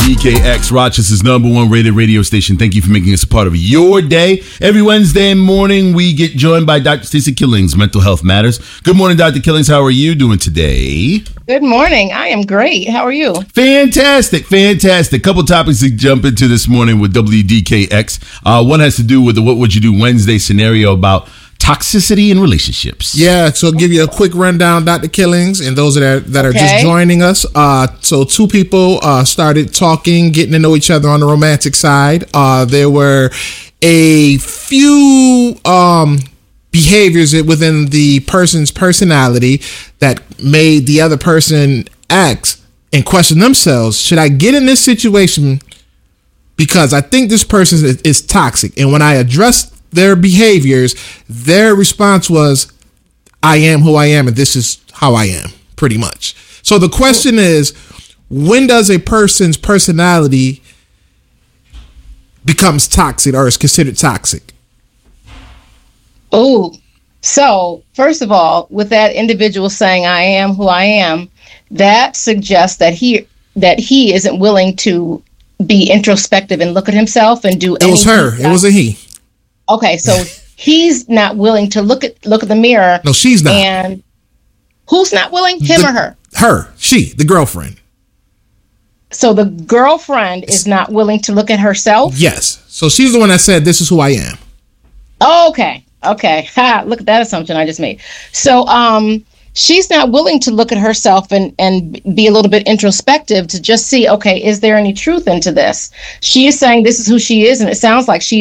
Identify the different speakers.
Speaker 1: WDKX, Rochester's #1 rated radio station. Thank you for making us a part of your day. Every Wednesday morning, we get joined by Dr. Stacey Killings, Mental Health Matters. Good morning, Dr. Killings. How are you doing today?
Speaker 2: Good morning. I am great. How are you?
Speaker 1: Fantastic. Couple topics to jump into this morning with WDKX. One has to do with the What Would You Do Wednesday scenario about toxicity in relationships.
Speaker 3: Yeah, so I'll give you a quick rundown, Dr. Killings, and those that are just joining us. So two people started talking, getting to know each other on the romantic side. There were a few behaviors within the person's personality that made the other person ask and question themselves, should I get in this situation because I think this person is toxic? And when I addressed their behaviors, their response was, I am who I am, and this is how I am, pretty much. So the question is, when does a person's personality becomes toxic or is considered toxic?
Speaker 2: Oh, so first of all, with that individual saying, I am who I am, that suggests that he isn't willing to be introspective and look at himself and do anything.
Speaker 3: It was her. It was a he.
Speaker 2: Okay, so he's not willing to look at the mirror.
Speaker 3: No, she's not.
Speaker 2: And who's not willing? Him or her?
Speaker 3: Her. She, the girlfriend.
Speaker 2: So the girlfriend is not willing to look at herself?
Speaker 3: Yes. So she's the one that said, this is who I am.
Speaker 2: Okay. Ha, look at that assumption I just made. So she's not willing to look at herself and be a little bit introspective to just see, okay, is there any truth into this? She is saying this is who she is, and it sounds like she